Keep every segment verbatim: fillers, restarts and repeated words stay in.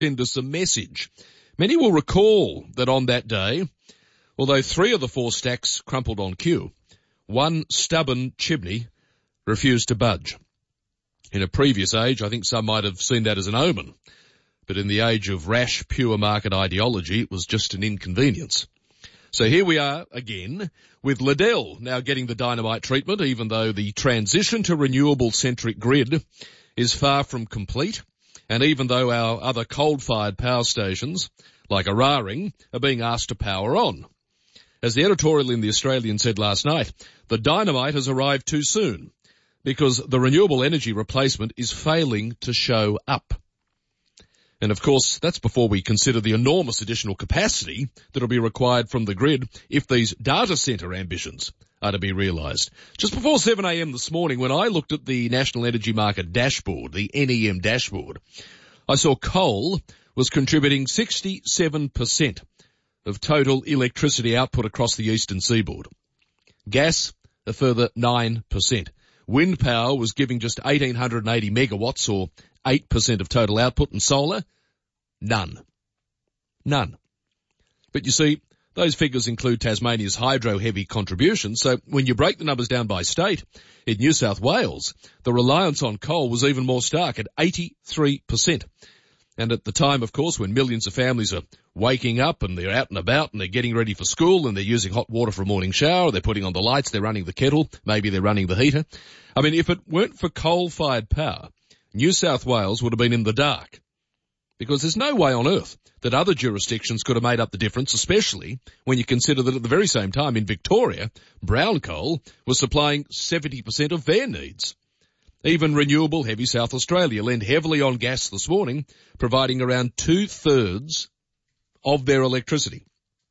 into some message. Many will recall that on that day, although three of the four stacks crumpled on cue, one stubborn chimney refused to budge. In a previous age, I think some might have seen that as an omen, but in the age of rash, pure market ideology, it was just an inconvenience. So here we are again with Liddell now getting the dynamite treatment, even though the transition to renewable-centric grid is far from complete, and even though our other coal-fired power stations, like Eraring, are being asked to power on. As the editorial in The Australian said last night, the dynamite has arrived too soon because the renewable energy replacement is failing to show up. And of course, that's before we consider the enormous additional capacity that will be required from the grid if these data centre ambitions are to be realised. Just before seven a.m. this morning, when I looked at the National Energy Market dashboard, the N E M dashboard, I saw coal was contributing sixty-seven percent of total electricity output across the eastern seaboard. Gas, a further nine percent. Wind power was giving just one thousand eight hundred eighty megawatts, or eight percent of total output, and solar, none. None. But you see, those figures include Tasmania's hydro-heavy contribution, so when you break the numbers down by state, in New South Wales, the reliance on coal was even more stark at eighty-three percent. And at the time, of course, when millions of families are waking up and they're out and about and they're getting ready for school and they're using hot water for a morning shower, they're putting on the lights, they're running the kettle, maybe they're running the heater. I mean, if it weren't for coal-fired power, New South Wales would have been in the dark, because there's no way on earth that other jurisdictions could have made up the difference, especially when you consider that at the very same time in Victoria, brown coal was supplying seventy percent of their needs. Even renewable heavy South Australia leaned heavily on gas this morning, providing around two-thirds of their electricity.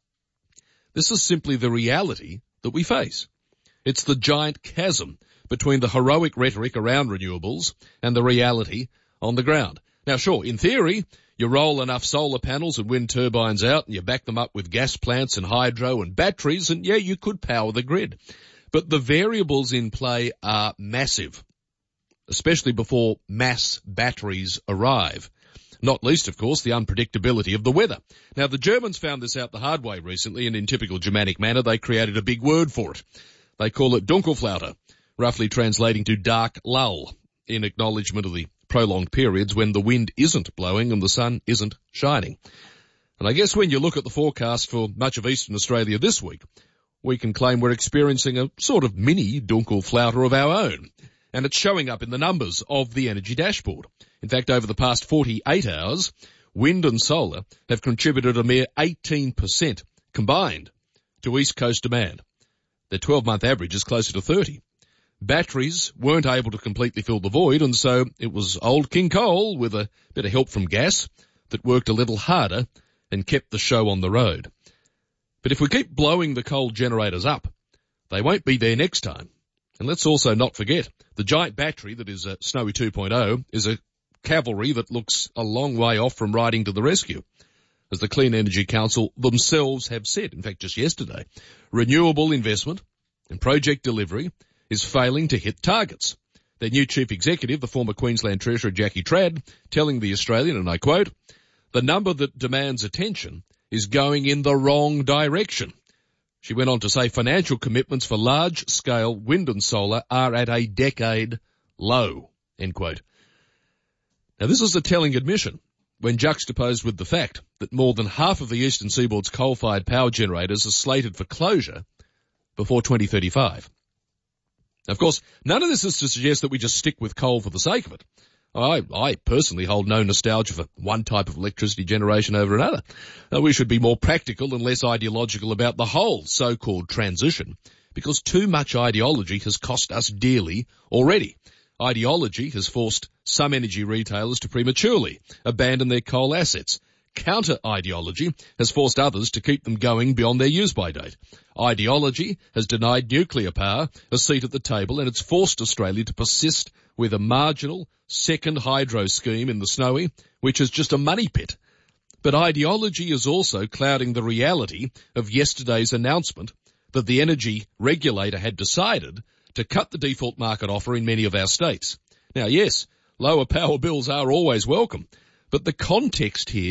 This is simply the reality that we face. It's the giant chasm between the heroic rhetoric around renewables and the reality on the ground. Now, sure, in theory, you roll enough solar panels and wind turbines out and you back them up with gas plants and hydro and batteries, and yeah, you could power the grid. But the variables in play are massive, especially before mass batteries arrive. Not least, of course, the unpredictability of the weather. Now, the Germans found this out the hard way recently, and in typical Germanic manner, they created a big word for it. They call it Dunkelflaute, roughly translating to dark lull, in acknowledgement of the prolonged periods when the wind isn't blowing and the sun isn't shining. And I guess when you look at the forecast for much of eastern Australia this week, we can claim we're experiencing a sort of mini Dunkelflaute of our own. And it's showing up in the numbers of the energy dashboard. In fact, over the past forty-eight hours, wind and solar have contributed a mere eighteen percent combined to East Coast demand. Their twelve-month average is closer to thirty. Batteries weren't able to completely fill the void, and so it was old King Coal, with a bit of help from gas, that worked a little harder and kept the show on the road. But if we keep blowing the coal generators up, they won't be there next time. And let's also not forget, the giant battery that is a Snowy two point oh is a cavalry that looks a long way off from riding to the rescue. As the Clean Energy Council themselves have said, in fact just yesterday, renewable investment and project delivery is failing to hit targets. Their new chief executive, the former Queensland Treasurer Jackie Trad, telling The Australian, and I quote, "The number that demands attention is going in the wrong direction." She went on to say financial commitments for large-scale wind and solar are at a decade low, end quote. Now, this is a telling admission when juxtaposed with the fact that more than half of the eastern seaboard's coal-fired power generators are slated for closure before twenty thirty-five. Now, of course, none of this is to suggest that we just stick with coal for the sake of it. I, I personally hold no nostalgia for one type of electricity generation over another. Uh, we should be more practical and less ideological about the whole so-called transition, because too much ideology has cost us dearly already. Ideology has forced some energy retailers to prematurely abandon their coal assets. Counter-ideology has forced others to keep them going beyond their use-by date. Ideology has denied nuclear power a seat at the table, and it's forced Australia to persist with a marginal second hydro scheme in the Snowy, which is just a money pit. But ideology is also clouding the reality of yesterday's announcement that the energy regulator had decided to cut the default market offer in many of our states. Now, yes, lower power bills are always welcome, But the context here